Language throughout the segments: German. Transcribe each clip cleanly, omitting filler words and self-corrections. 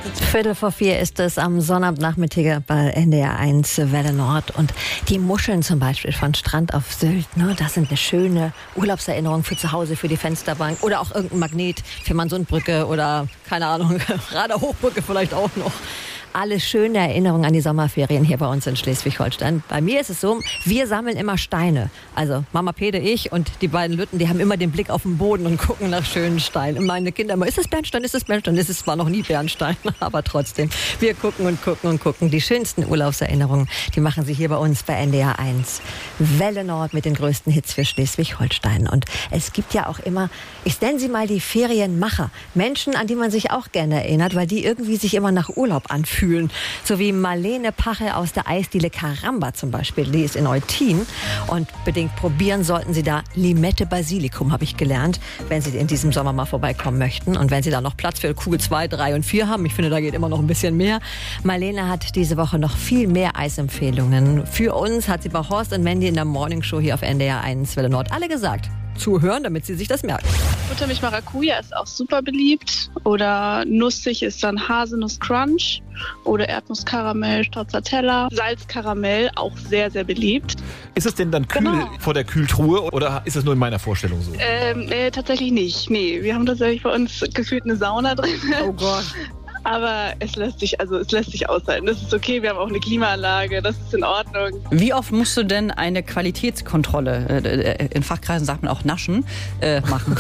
3:15 ist es am Sonnabendnachmittag bei NDR1 Welle Nord. Und die Muscheln zum Beispiel von Strand auf Sylt, ne, das sind eine schöne Urlaubserinnerung für zu Hause, für die Fensterbank. Oder auch irgendein Magnet für Mansundbrücke oder, keine Ahnung, Rader Hochbrücke vielleicht auch noch. Alle schöne Erinnerungen an die Sommerferien hier bei uns in Schleswig-Holstein. Bei mir ist es so, wir sammeln immer Steine. Also Mama Pede, ich und die beiden Lütten, die haben immer den Blick auf den Boden und gucken nach schönen Steinen. Und meine Kinder immer, ist es Bernstein, ist es Bernstein? Es ist zwar noch nie Bernstein, aber trotzdem. Wir gucken und gucken und gucken. Die schönsten Urlaubserinnerungen, die machen sie hier bei uns bei NDR1. Welle Nord mit den größten Hits für Schleswig-Holstein. Und es gibt ja auch immer, ich nenne sie mal die Ferienmacher. Menschen, an die man sich auch gerne erinnert, weil die irgendwie sich immer nach Urlaub anfühlen. So wie Marlene Pache aus der Eisdiele Caramba zum Beispiel. Die ist in Eutin. Und bedingt probieren sollten Sie da Limette Basilikum, habe ich gelernt, wenn Sie in diesem Sommer mal vorbeikommen möchten. Und wenn Sie da noch Platz für Kugel 2, 3 und 4 haben, ich finde, da geht immer noch ein bisschen mehr. Marlene hat diese Woche noch viel mehr Eisempfehlungen. Für uns hat sie bei Horst und Mandy in der Morningshow hier auf NDR1 Welle Nord alle gesagt. Zuhören, damit sie sich das merken. Buttermilch Maracuja ist auch super beliebt. Oder nussig ist dann Haselnuss Crunch. Oder Erdnusskaramell, Stracciatella. Salzkaramell, auch sehr, sehr beliebt. Ist es denn dann kühl vor der Kühltruhe oder ist es nur in meiner Vorstellung so? Tatsächlich nicht. Nee, wir haben tatsächlich bei uns gefühlt eine Sauna drin. Oh Gott. Aber es lässt sich aushalten. Das ist okay, wir haben auch eine Klimaanlage, das ist in Ordnung. Wie oft musst du denn eine Qualitätskontrolle, in Fachkreisen sagt man auch naschen, machen?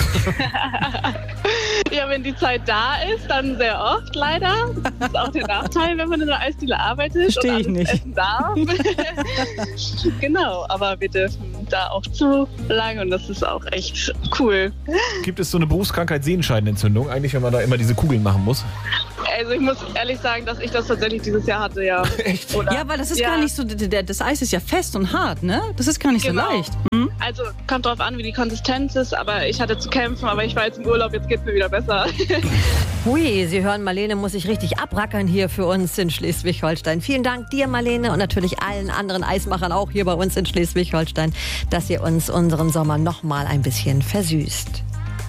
Ja, wenn die Zeit da ist, dann sehr oft leider. Das ist auch der Nachteil, wenn man in der Eisdiele arbeitet und alles essen darf. Genau, aber wir dürfen da auch zu lange und das ist auch echt cool. Gibt es so eine Berufskrankheit Sehenscheidenentzündung eigentlich, wenn man da immer diese Kugeln machen muss? Also ich muss ehrlich sagen, dass ich das tatsächlich dieses Jahr hatte, ja. Echt? Oder? Ja, weil das ist gar nicht so, das Eis ist ja fest und hart, ne? Das ist gar nicht so leicht. Hm? Also kommt drauf an, wie die Konsistenz ist, aber ich hatte zu kämpfen, aber ich war jetzt im Urlaub, jetzt geht's mir wieder besser. Hui, Sie hören, Marlene muss sich richtig abrackern hier für uns in Schleswig-Holstein. Vielen Dank dir, Marlene, und natürlich allen anderen Eismachern auch hier bei uns in Schleswig-Holstein, dass ihr uns unseren Sommer noch mal ein bisschen versüßt.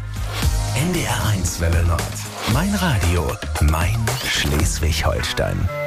NDR1 Welle Nord. Mein Radio, mein Schleswig-Holstein.